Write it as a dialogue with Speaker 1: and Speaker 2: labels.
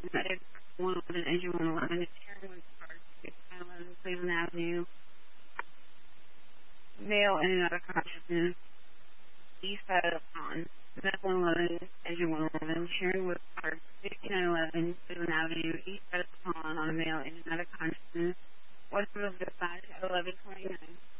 Speaker 1: Medic 111, Engine 111, Sherwood Park, 611, Cleveland Avenue. Male in and out of consciousness, east side of the pond. Medic 111, Engine 111, Sherwood Park, 6911, Cleveland Avenue, east side of the pond on a male in and out of consciousness. West of the side at 1129.